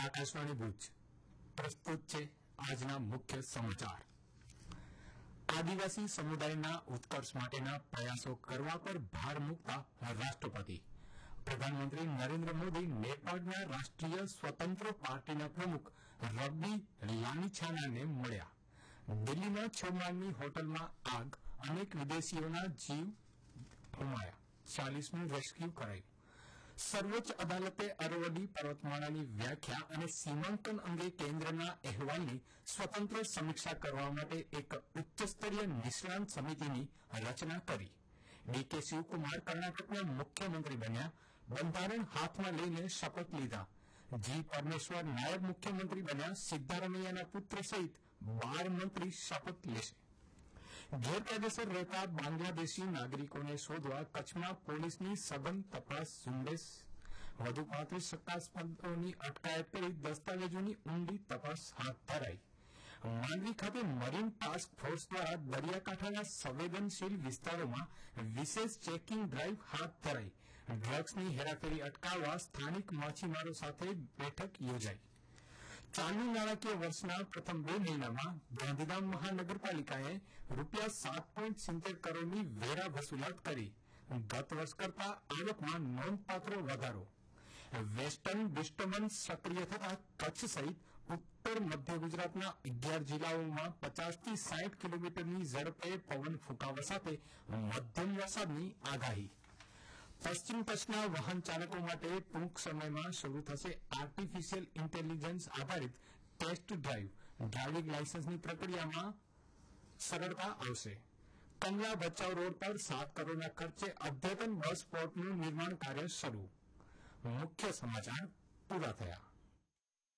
આકાશવાણી ભુજ પ્રસ્તુત છે આજના મુખ્ય સમાચાર। આદિવાસી સમુદાયના ઉત્કર્ષ માટેના પ્રયાસો કરવા પર ભાર મૂકતા રાષ્ટ્રપતિ પ્રધાનમંત્રી નરેન્દ્ર મોદી નેપાળના રાષ્ટ્રીય સ્વતંત્ર પાર્ટીના પ્રમુખ રબ્બી લામિછાનાને મળ્યા। દિલ્હીના 6 માળની હોટલમાં આગ, અનેક વિદેશીઓના જીવ ગુમાયા, 40નું રેસ્ક્યુ કરાયું। સર્વોચ્ચ અદાલતે અરવલ્લી પર્વતમાળાની વ્યાખ્યા અને સીમાંકન અંગે કેન્દ્રના અહેવાલની સ્વતંત્ર સમીક્ષા કરવા માટે એક ઉચ્ચસ્તરીય નિષ્ણાંત સમિતિની રચના કરી। ડીકે શિવકુમાર કર્ણાટકના મુખ્યમંત્રી બન્યા, બંધારણ હાથમાં લઈને શપથ લીધા। જી પરમેશ્વર નાયબ મુખ્યમંત્રી બન્યા, સિદ્ધારમૈયાના પુત્ર સહિત 12 મંત્રી શપથ લેશે। ગેરકાયદેસર રહેતા બાંગ્લાદેશી નાગરિકોને શોધવા કચ્છમાં પોલીસની સઘન તપાસ ઝુંબેશ, વધુ 35 શંકાસ્પદોની અટકાયત કરી દસ્તાવેજોની ઊંડી તપાસ હાથ ધરાઈ। માંડવી ખાતે મરીન ટાસ્ક ફોર્સ દ્વારા દરિયાકાંઠાના સંવેદનશીલ વિસ્તારોમાં વિશેષ ચેકિંગ ડ્રાઈવ હાથ ધરાઈ। ડ્રગ્સની હેરાફેરી અટકાવવા સ્થાનિક માછીમારો સાથે બેઠક યોજાઈ। ચાલુ નાણાકીય વર્ષના પ્રથમ 2 મહિનામાં ગાંધીધામ મહાનગરપાલિકાએ ₹7.70 કરોડની વેરા વસૂલાત કરી। ગત વર્ષ કરતા આવકમાં નોંધપાત્ર વધારો। વેસ્ટર્ન ડિસ્ટર્બન્સ સક્રિય થતા કચ્છ સહિત ઉત્તર મધ્ય ગુજરાતના 11 જિલ્લાઓમાં 50 થી 60 કિલોમીટરની ઝડપે પવન ફૂંકાવા સાથે મધ્યમ વરસાદની આગાહી। પશ્ચિમ કચ્છના વાહન ચાલકો માટે ટૂંક સમયમાં શરૂ થશે આર્ટિફિશિયલ ઇન્ટેલિજન્સ આધારિત ટેસ્ટ ડ્રાઈવ। ડ્રાઇવિંગ લાયસન્સની પ્રક્રિયામાં સરળતા આવશે। કંડલા ભચાઉ રોડ પર 7 કરોડના ખર્ચે અદ્યતન બસ પોર્ટનું નિર્માણ કાર્ય શરૂ। મુખ્ય સમાચાર પૂરા થયા।